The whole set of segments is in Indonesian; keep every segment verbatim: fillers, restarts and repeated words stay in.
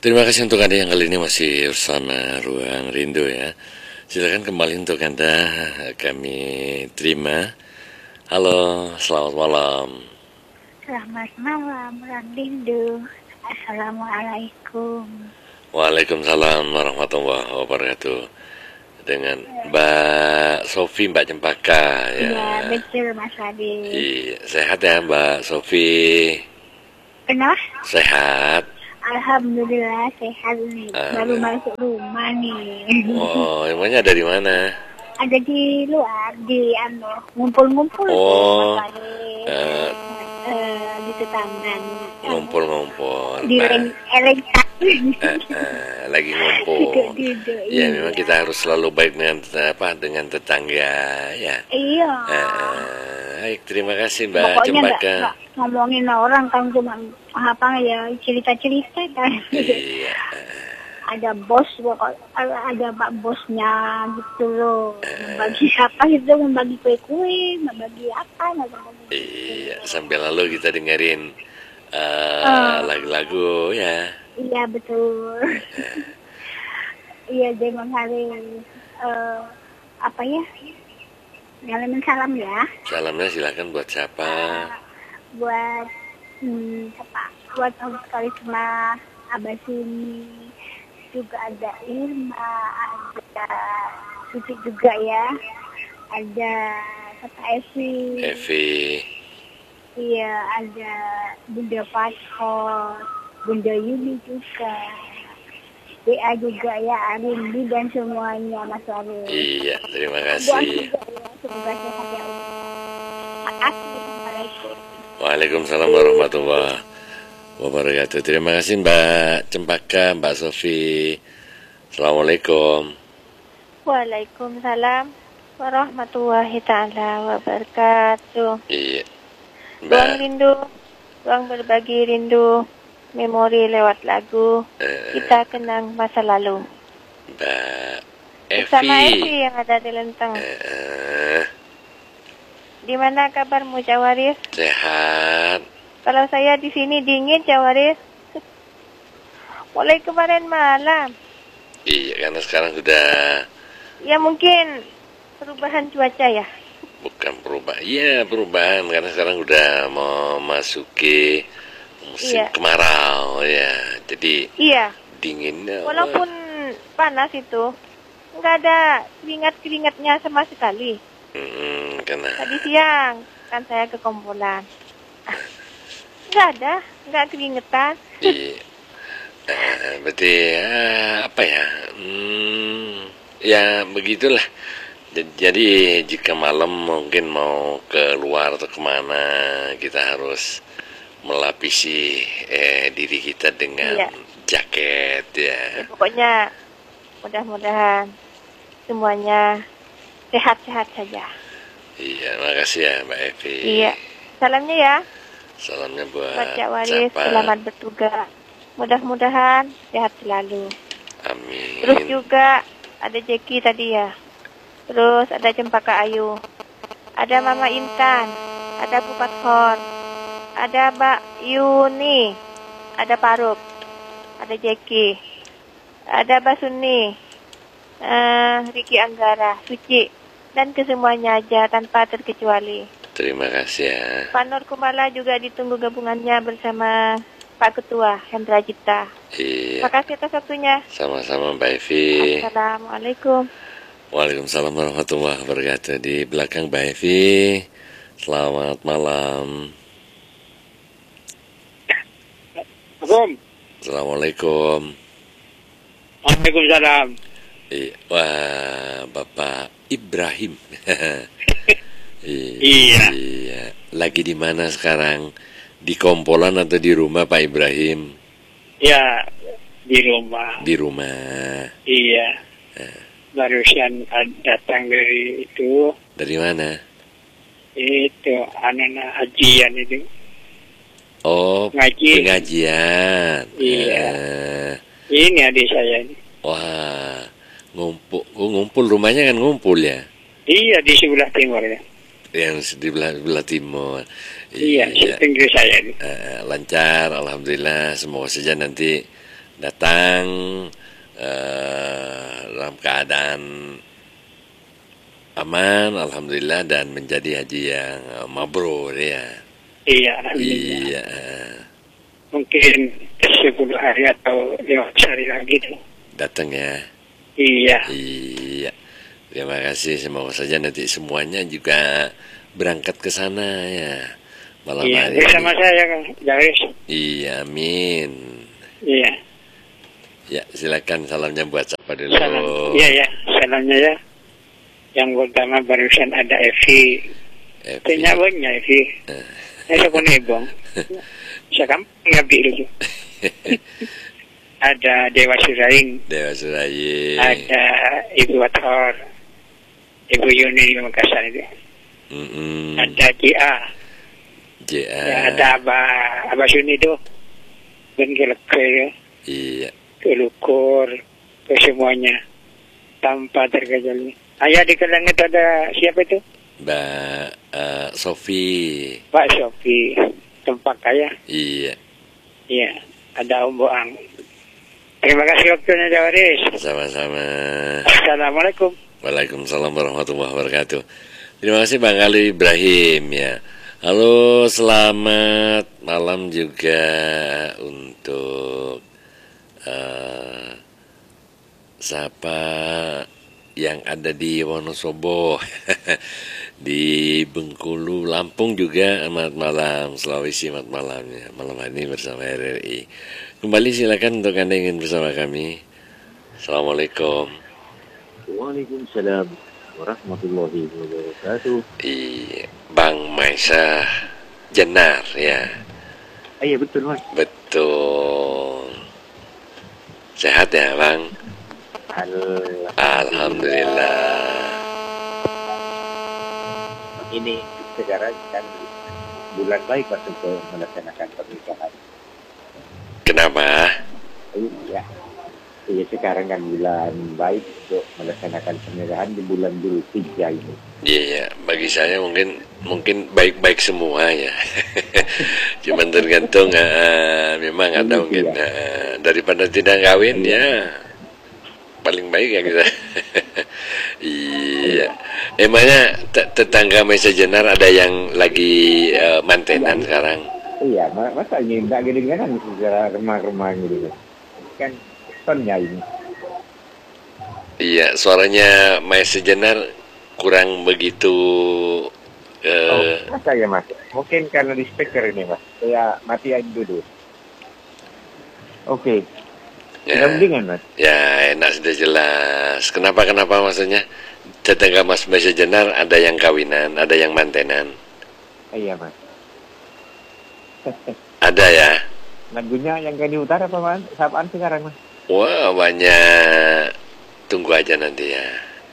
Terima kasih untuk Anda yang kali ini masih bersama Ruang Rindu ya. Silakan kembali untuk Anda kami terima. Halo, selamat malam. Selamat malam, Ruang Rindu. Assalamualaikum. Waalaikumsalam warahmatullahi wabarakatuh. Dengan Mbak Sofi, Mbak Cempaka ya. Iya, betul Mas Adi. Iya, sehat ya Mbak Sofi? Kenapa? Sehat. Alhamdulillah sehat nih. Amin. Baru masuk rumah nih. Oh, emangnya dari mana? Ada di luar, di ano, ngumpul-ngumpul. Oh, Mas Adi. eh, Eh, di tetangga. ngumpul-ngumpul. Di Nah, leng, eleng eh, eh, lagi ngumpul. Duduk-duduk, Ya, iya. memang kita harus selalu baik dengan apa dengan tetangga ya. Iya. Eh, eh, baik, terima kasih Mbak Pokoknya nggak Cempaka. nggak ngomongin orang kan, cuma apa ya, cerita-cerita kan. Iya. Ada bos, pokok- ada pak bosnya gitu loh. Membagi apa gitu, membagi kue-kue, membagi apa, nggak tahu. Iya, sambil lalu kita dengerin eh, Ah. lagu-lagu ya. Iya betul. Iya, jangan hari eh, apa ya? Ngalamin salam ya. Salamnya silakan buat siapa? Buat hmm, apa? Buat Om Karisma, Abah Sini, juga ada Irma, ada Suci juga ya, ada Kata Evi, Evi. iya ada Bunda Patkot, Bunda Yuni juga, B A juga ya, Arindi dan semuanya Mas Wari. Iya, terima Doa kasih. juga ya, semoga sehat ya Allah. Makasih, Assalamualaikum. Waalaikumsalam warahmatullahi wabarakatuh. Terima kasih Mbak Cempaka, Mbak Sofi. Assalamualaikum. Waalaikumsalam warahmatullahi ta'ala wabarakatuh. Iya, Ruang Mbak. rindu, ruang berbagi rindu, memori lewat lagu, eh, kita kenang masa lalu. Mbak Bersama Evi. Evi yang ada di Lenteng. Eh, Di mana kabarmu Jawaris? sehat. Kalau saya di sini dingin Jawaris. Mulai kemarin malam. Iya, karena sekarang sudah Ya mungkin perubahan cuaca ya. bukan perubahan. Iya, perubahan karena sekarang udah mau masuki musim Iya. kemarau ya. Jadi Iya. dinginnya. Walaupun panas itu, nggak ada keringat-keringatnya sama sekali. Hmm, karena Tadi siang kan saya ke Kompolan. Ah, nggak ada, nggak keringetan. Iya. Eh, berarti eh, apa ya? Hmm, ya begitulah. J- Jadi jika malam mungkin mau keluar atau kemana, kita harus melapisi eh, diri kita dengan Iya. jaket ya. Ya, pokoknya mudah-mudahan semuanya sehat-sehat saja. Iya, makasih ya Mbak Evi. Iya. Salamnya ya, Salamnya buat buat Cak Waris, siapa? selamat bertugas. Mudah-mudahan sehat selalu. Amin. Terus juga ada Jeki tadi ya. Terus ada Cempaka Ayu. Ada Mama Intan. Ada Pupat Hon. Ada Mbak Yuni. Ada Paruk. Ada Jeki. Ada Mbak Suni. Eh, Riki Anggara. Suci. Dan kesemuanya aja tanpa terkecuali. Terima kasih ya. Pak Nur Kumala juga ditunggu gabungannya bersama Pak Ketua Hendra Cipta. Iya. Terima kasih atas waktunya. Sama-sama Mbak Evi. Assalamualaikum. Waalaikumsalam warahmatullahi wabarakatuh. Di belakang Mbak Evi. Selamat malam. Assalamualaikum. Assalamualaikum. Waalaikumsalam. Iya. Wah, Bapak Ibrahim. Iya. Iya. Iya. Lagi di mana sekarang? Di Kompolan atau di rumah Pak Ibrahim? Ya, di rumah. Di rumah. Iya. Barusan datang dari itu, Dari mana? itu anak-anak hajian itu. Oh, Ngaji. pengajian. Iya. Eh, Ini adik saya ini. wah, ngumpul, oh, ngumpul rumahnya kan ngumpul ya? Iya, di sebelah timur ya. Yang di belah, belah timur. Iya, Iya. pinggir saya ini. Eh, lancar, alhamdulillah. Semoga saja nanti datang uh, dalam keadaan aman, alhamdulillah, dan menjadi haji yang uh, mabrur ya. Iya, alhamdulillah. Iya. Mungkin sepuluh hari atau lima hari lagi tuh. Datang ya. Iya. Iya. Terima kasih, semoga saja nanti semuanya juga berangkat ke sana ya. Malam Iya, hari bersama ini. saya Kang Jaris. Iya, amin. Iya. Ya, silakan salamnya buat siapa dulu. Salam. Iya ya, salamnya ya. Yang pertama barusan ada Evi. Evi. Penyawanya Evi. Saya pun ibong. Saya kampung ngabdi dulu. Ada Dewa Suraing. Dewa Suraing. Ada Ibu Athor. Ibu Yuni di Makassar itu. Mm-mm. Ada J A. J A. Ya, ada Abah Abah Suni itu. Dan keleke, Iya. kelukur, ke semuanya. Tanpa terkecuali. Ayah di Kelang itu ada siapa itu? Mbak uh, Sofi. Pak Sofi. Tempat kaya. Iya. Iya. Ada Om Boang. Terima kasih waktunya Jawaris. Sama-sama. Assalamualaikum. Waalaikumsalam warahmatullahi wabarakatuh. Terima kasih Bang Ali Ibrahim ya. Halo, selamat malam juga untuk uh, siapa yang ada di Wonosobo, di Bengkulu, Lampung juga. Selamat malam, Sulawesi, selamat malam ya. Malam hari ini bersama R R I. Kembali silakan untuk Anda ingin bersama kami. Assalamualaikum. Waalaikumsalam warahmatullahi wabarakatuh. Iya, Bang Maisa Jenar ya. Ah, iya betul Mas. Betul. Sehat ya Bang? Al- Alhamdulillah. Ini sekarang kan bulan baik Mas untuk melaksanakan pernikahan. Kenapa? Iya. Iya sekarang kan bulan baik untuk melaksanakan pernikahan di bulan Dzulhijjah ini. Iya, ya. Bagi saya mungkin mungkin baik-baik semua ya. Cuman tergantung uh, memang ada Begitu mungkin ya. uh, daripada tidak kawin ya paling baik ya kita. Iya. Emangnya te- tetangga Maisa Jenar ada yang lagi uh, mantenan sekarang? Iya, ma- masa ini enggak gede-gedean secara remah-remah gitu. Kan tonnya ini. Iya, suaranya Maisa Jenar kurang begitu uh, Oh, masa ya Mas? Mungkin karena di speaker ini Mas. Saya matiin dulu. Oke. ya, Sudah mendingan Mas? ya enak sudah jelas. Kenapa kenapa maksudnya? Tetangga Mas Maisa Jenar ada yang kawinan, ada yang mantenan. Ah, iya Mas. Ada ya? Lagunya yang kayak di utara apa Mas? Sapaan sekarang Mas? Wah, banyak. Tunggu aja nanti ya.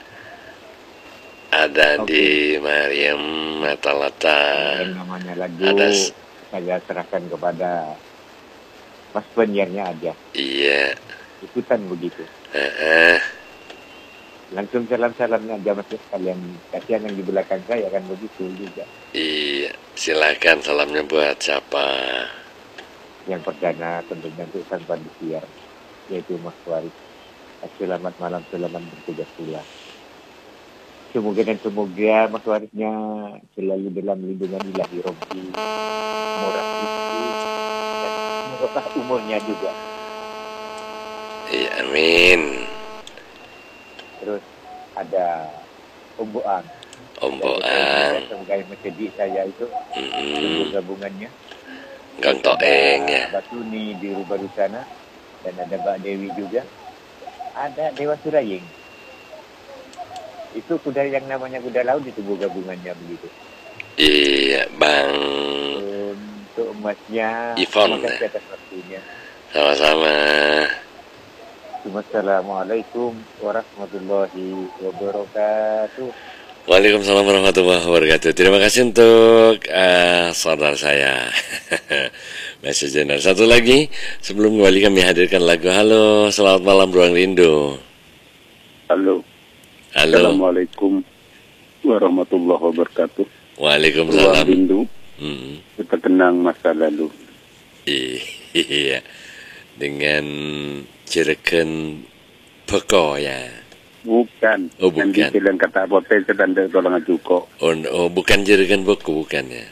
Ada Oke. di Mariam Matalata. Yang namanya lagu Ada s- saya serahkan kepada Mas penyiarnya aja. Iya. Ikutan begitu. Heeh. Langsung salam-salamnya aja Mas kalian. Kasihan yang di belakang saya kan begitu juga. Iya. Silakan salamnya buat siapa? Yang perdana tentunya untuk sang panitia yaitu Mas Waris. Selamat malam, selamat bertugas pula. Semoga dan semoga Mas Warisnya selalu dalam lindungan ilahi Robbi, murah rezeki, dan semoga umurnya juga. Iya, amin. Terus ada Om Boang. Om Boang. Semoga masjid saya itu Mm-mm. gabungannya. Gang Toeng ya. Mbak Tuni di Rubaru sana. Dan ada Mbak Dewi juga. Ada Dewa Suraing. Itu kuda yang namanya kuda laut itu gabungannya begitu. Iya, Bang. Untuk emasnya. Ivon. Terima kasih atas waktunya. Sama-sama. Assalamualaikum warahmatullahi wabarakatuh. Waalaikumsalam warahmatullahi wabarakatuh. Terima kasih untuk uh, saudara saya. Maisa Jenar. Satu lagi, sebelum kembali kami hadirkan lagu. Halo, selamat malam Ruang Rindu. Halo. Halo. Assalamualaikum warahmatullahi wabarakatuh. Ruang Waalaikumsalam. rindu, Hmm. kita kenang masa lalu. Iya. dengan jerakan peko ya. Bukan. Oh, Yang bukan. di film kata potensi dan tolongan cuko. Oh, oh bukan jerakan peko bukan ya.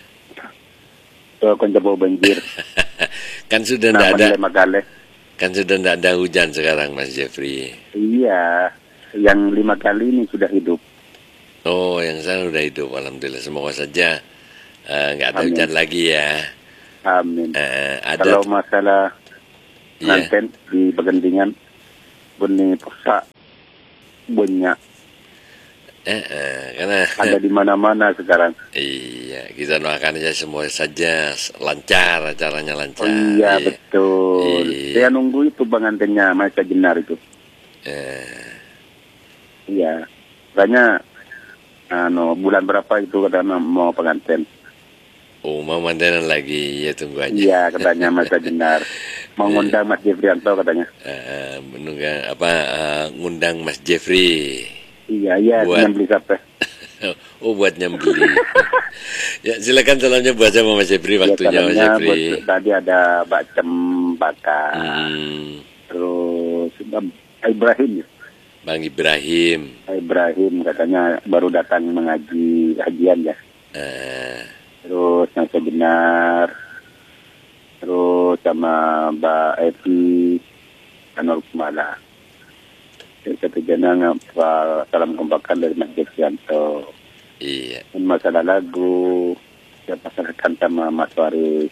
So, kon jabo banjir. Kan sudah tidak ada, lima kali. kan sudah tidak ada hujan sekarang Mas Jeffrey. Iya, yang lima kali ini sudah hidup. Oh, yang sana sudah hidup. Alhamdulillah. Semoga saja eh, nggak ada Amin. hujan lagi ya. Amin. Eh, ada Kalau masalah Iya. nganten di Pegendingan, bunyi pusat banyak eh, eh, karena ada di mana-mana sekarang. iya, kita doakan aja semua saja lancar, acaranya lancar. Oh iya, betul. Iya. Saya nunggu itu pengantinnya Maisa Jenar itu. Eh, Iya. Katanya anu bulan berapa itu katanya mau pengantin. oh, mau mandanan lagi, ya tunggu aja. Iya, katanya Maisa Jenar. Mau ngundang Mas Jeffrianto katanya. Eh, menunggu apa eh, ngundang Mas Jeffrey. Iya, iya, Buat- dengan beli sampai. Oh, buat nyembeli. Ya, silakan salamnya buat sama Mas Jeffrey, waktunya Mas salamnya Jeffrey. buat- tadi ada Bacem Bakar, Hmm, terus Bang Ibrahim, ya. Bang Ibrahim. Ibrahim katanya baru datang mengaji hajian ya. Eh, Terus Nasa Benar, terus sama Mbak Evi, Anur Kumala. Satu jenang apa salam kempakan dari Mas Jeffrianto. iya. Dan masalah lagu, saya pasangkan sama Mas Waris.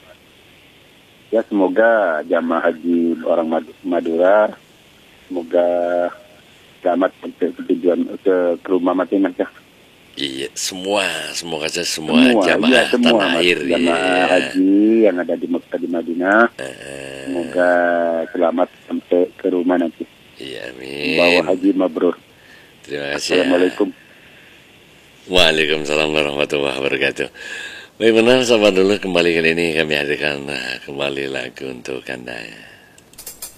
Ya semoga jamaah haji orang Mad- Madura, semoga selamat untuk tujuan ke, ke rumah masing-masing. Iya, semua, semoga saja semua, Semua, jamaah iya, semua, tanah Mas. air. Jamaah iya. haji yang ada di Mekah di Madinah, Eh, semoga selamat sampai ke rumah nanti. iya, Bawa amin. haji mabrur. Terima kasih. ya. Assalamualaikum. Waalaikumsalam warahmatullahi wabarakatuh. Baik benar, sahabat dulu kembali kali ini kami hadirkan eh, kembali lagu untuk Anda.